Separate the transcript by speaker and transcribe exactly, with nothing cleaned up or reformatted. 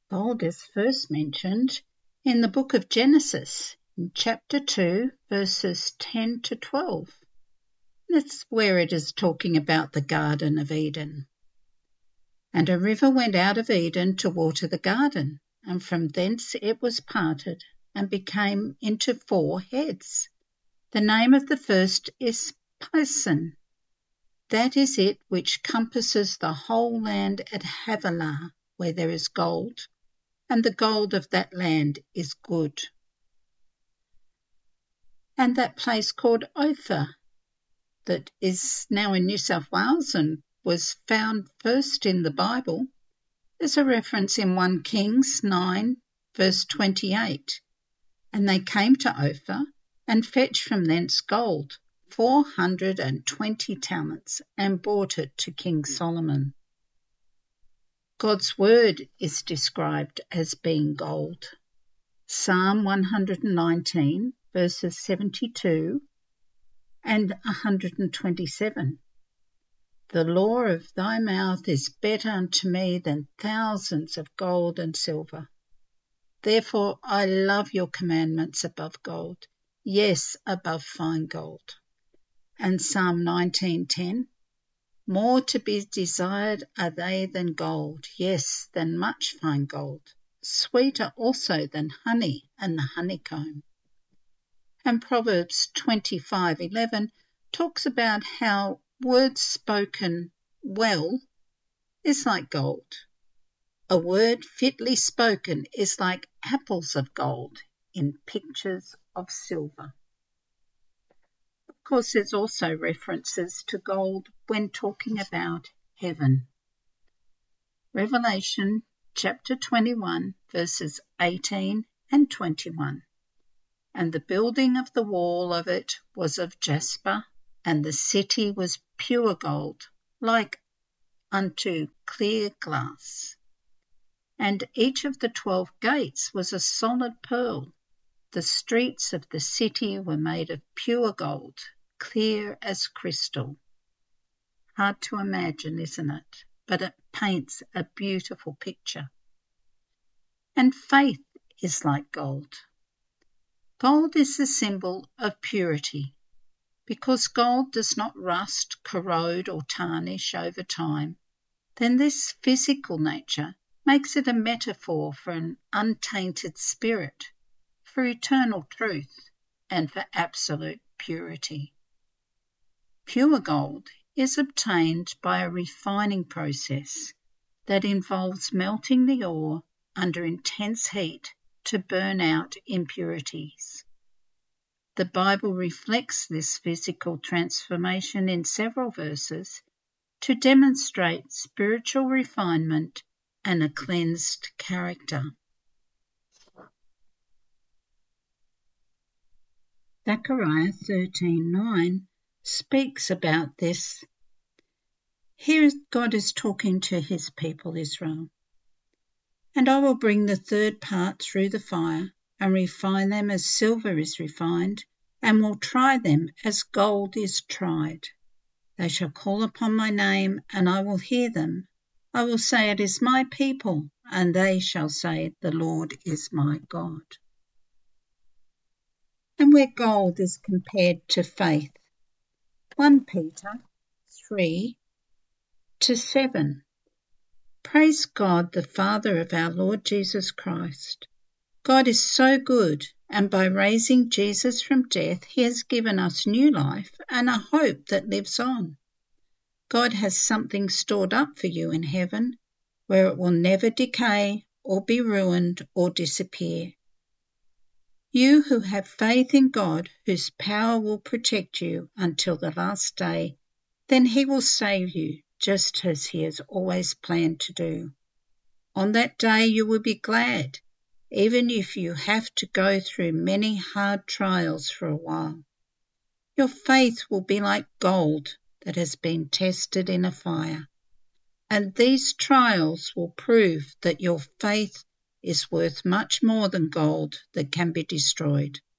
Speaker 1: Gold is first mentioned in the book of Genesis, in chapter two, verses ten to twelve. That's where it is talking about the Garden of Eden. And a river went out of Eden to water the garden, and from thence it was parted, and became into four heads. The name of the first is Pison. That is it which compasses the whole land at Havilah, where there is gold, and the gold of that land is good. And that place called Ophir, that is now in New South Wales and was found first in the Bible, there's a reference in First Kings nine, verse twenty-eight. And they came to Ophir and fetched from thence gold, four hundred and twenty talents, and brought it to King Solomon. God's word is described as being gold. Psalm one hundred nineteen, verses seventy-two and one hundred twenty-seven. The law of thy mouth is better unto me than thousands of gold and silver. Therefore I love your commandments above gold, yes, above fine gold. And Psalm nineteen ten. More to be desired are they than gold, yes, than much fine gold, sweeter also than honey and the honeycomb. And Proverbs twenty-five eleven talks about how words spoken well is like gold. A word fitly spoken is like apples of gold in pictures of silver. Of course, there's also references to gold when talking about heaven. Revelation chapter twenty-one, verses eighteen and twenty-one. And the building of the wall of it was of jasper, and the city was pure gold, like unto clear glass. And each of the twelve gates was a solid pearl. The streets of the city were made of pure gold, clear as crystal. Hard to imagine, isn't it? But it paints a beautiful picture. And faith is like gold. Gold is the symbol of purity. Because gold does not rust, corrode or tarnish over time, then this physical nature makes it a metaphor for an untainted spirit, for eternal truth, and for absolute purity. Pure gold is obtained by a refining process that involves melting the ore under intense heat to burn out impurities. The Bible reflects this physical transformation in several verses to demonstrate spiritual refinement and a cleansed character. Zechariah thirteen nine speaks about this. Here God is talking to his people Israel. And I will bring the third part through the fire, and refine them as silver is refined, and will try them as gold is tried. They shall call upon my name, and I will hear them. I will say, it is my people, and they shall say, the Lord is my God. And where gold is compared to faith, First Peter three to seven. Praise God, the Father of our Lord Jesus Christ. God is so good, and by raising Jesus from death, he has given us new life and a hope that lives on. God has something stored up for you in heaven, where it will never decay or be ruined or disappear. You who have faith in God, whose power will protect you until the last day, then he will save you, just as he has always planned to do. On that day you will be glad, even if you have to go through many hard trials for a while. Your faith will be like gold that has been tested in a fire, and these trials will prove that your faith is worth much more than gold that can be destroyed.